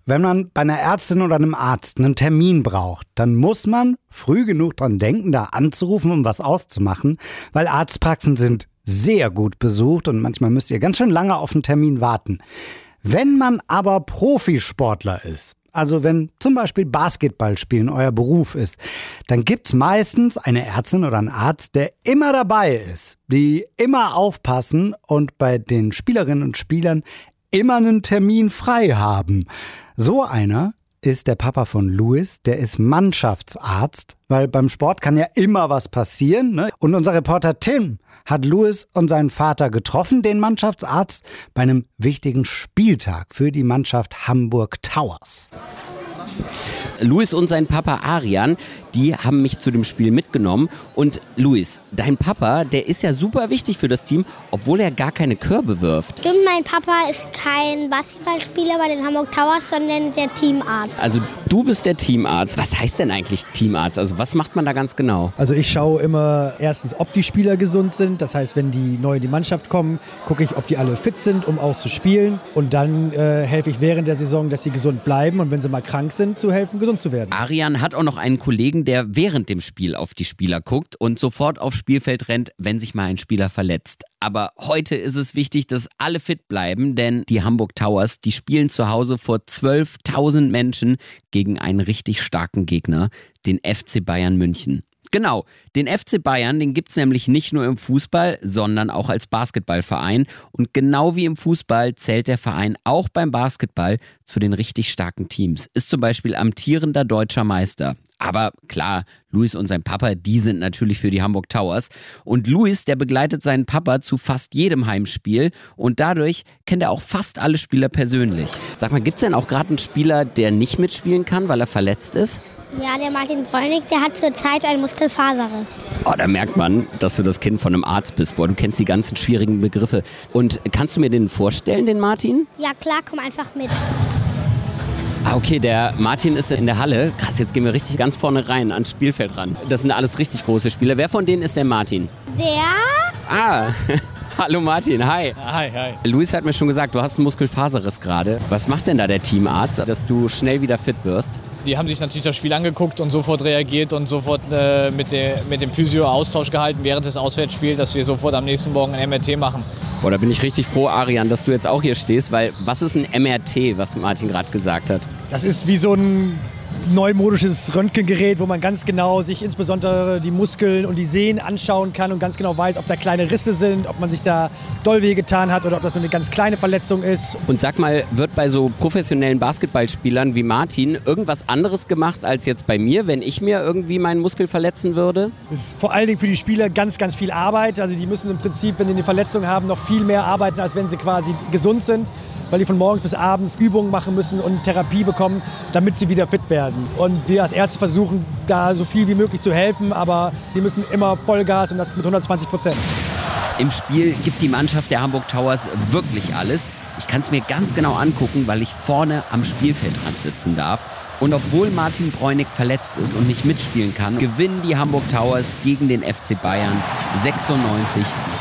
wenn man bei einer Ärztin oder einem Arzt einen Termin braucht, dann muss man früh genug dran denken, da anzurufen, um was auszumachen, weil Arztpraxen sind sehr gut besucht und manchmal müsst ihr ganz schön lange auf einen Termin warten. Wenn man aber Profisportler ist, also wenn zum Beispiel Basketballspielen euer Beruf ist, dann gibt's meistens eine Ärztin oder einen Arzt, der immer dabei ist, die immer aufpassen und bei den Spielerinnen und Spielern immer einen Termin frei haben. So einer ist der Papa von Louis, der ist Mannschaftsarzt, weil beim Sport kann ja immer was passieren, ne? Und unser Reporter Tim hat Louis und seinen Vater getroffen, den Mannschaftsarzt, bei einem wichtigen Spieltag für die Mannschaft Hamburg Towers. Louis und sein Papa Arian, die haben mich zu dem Spiel mitgenommen. Und Louis, dein Papa, der ist ja super wichtig für das Team, obwohl er gar keine Körbe wirft. Stimmt, mein Papa ist kein Basketballspieler bei den Hamburg Towers, sondern der Teamarzt. Also du bist der Teamarzt. Was heißt denn eigentlich Teamarzt? Also was macht man da ganz genau? Also ich schaue immer erstens, ob die Spieler gesund sind. Das heißt, wenn die neu in die Mannschaft kommen, gucke ich, ob die alle fit sind, um auch zu spielen. Und dann helfe ich während der Saison, dass sie gesund bleiben. Und wenn sie mal krank sind, zu helfen, gesund zu werden. Arian hat auch noch einen Kollegen, der während dem Spiel auf die Spieler guckt und sofort aufs Spielfeld rennt, wenn sich mal ein Spieler verletzt. Aber heute ist es wichtig, dass alle fit bleiben, denn die Hamburg Towers, die spielen zu Hause vor 12.000 Menschen gegen einen richtig starken Gegner, den FC Bayern München. Genau, den FC Bayern, den gibt's nämlich nicht nur im Fußball, sondern auch als Basketballverein. Und genau wie im Fußball zählt der Verein auch beim Basketball zu den richtig starken Teams. Ist zum Beispiel amtierender deutscher Meister. Aber klar, Louis und sein Papa, die sind natürlich für die Hamburg Towers. Und Louis, der begleitet seinen Papa zu fast jedem Heimspiel. Und dadurch kennt er auch fast alle Spieler persönlich. Sag mal, gibt's denn auch gerade einen Spieler, der nicht mitspielen kann, weil er verletzt ist? Ja, der Martin Bräunig, der hat zurzeit einen Muskelfaserriss. Oh, da merkt man, dass du das Kind von einem Arzt bist. Boah, du kennst die ganzen schwierigen Begriffe. Und kannst du mir den vorstellen, den Martin? Ja klar, komm einfach mit. Ah, okay, der Martin ist in der Halle. Krass, jetzt gehen wir richtig ganz vorne rein, ans Spielfeld ran. Das sind alles richtig große Spieler. Wer von denen ist der Martin? Der? Hallo Martin, hi. Hi. Louis hat mir schon gesagt, du hast einen Muskelfaserriss gerade. Was macht denn da der Teamarzt, dass du schnell wieder fit wirst? Die haben sich natürlich das Spiel angeguckt und sofort reagiert und sofort mit dem Physio Austausch gehalten während des Auswärtsspiels, dass wir sofort am nächsten Morgen ein MRT machen. Boah, da bin ich richtig froh, Arian, dass du jetzt auch hier stehst, weil was ist ein MRT, was Martin gerade gesagt hat? Das ist wie so ein neumodisches Röntgengerät, wo man ganz genau sich insbesondere die Muskeln und die Sehnen anschauen kann und ganz genau weiß, ob da kleine Risse sind, ob man sich da doll wehgetan hat oder ob das so eine ganz kleine Verletzung ist. Und sag mal, wird bei so professionellen Basketballspielern wie Martin irgendwas anderes gemacht als jetzt bei mir, wenn ich mir irgendwie meinen Muskel verletzen würde? Das ist vor allen Dingen für die Spieler ganz, ganz viel Arbeit. Also die müssen im Prinzip, wenn sie eine Verletzung haben, noch viel mehr arbeiten, als wenn sie quasi gesund sind, weil die von morgens bis abends Übungen machen müssen und Therapie bekommen, damit sie wieder fit werden. Und wir als Ärzte versuchen, da so viel wie möglich zu helfen, aber die müssen immer Vollgas und das mit 120%. Im Spiel gibt die Mannschaft der Hamburg Towers wirklich alles. Ich kann es mir ganz genau angucken, weil ich vorne am Spielfeldrand sitzen darf. Und obwohl Martin Bräunig verletzt ist und nicht mitspielen kann, gewinnen die Hamburg Towers gegen den FC Bayern 96-81.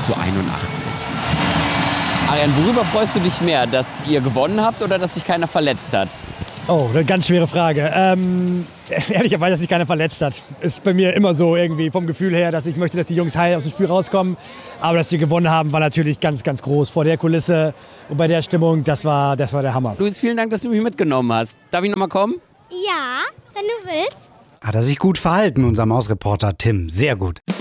Arian, worüber freust du dich mehr, dass ihr gewonnen habt oder dass sich keiner verletzt hat? Oh, eine ganz schwere Frage. Ehrlicherweise, dass sich keiner verletzt hat. Ist bei mir immer so irgendwie vom Gefühl her, dass ich möchte, dass die Jungs heil aus dem Spiel rauskommen. Aber dass sie gewonnen haben, war natürlich ganz, ganz groß. Vor der Kulisse und bei der Stimmung, das war der Hammer. Luis, vielen Dank, dass du mich mitgenommen hast. Darf ich noch mal kommen? Ja, wenn du willst. Hat er sich gut verhalten, unser Mausreporter Tim. Sehr gut.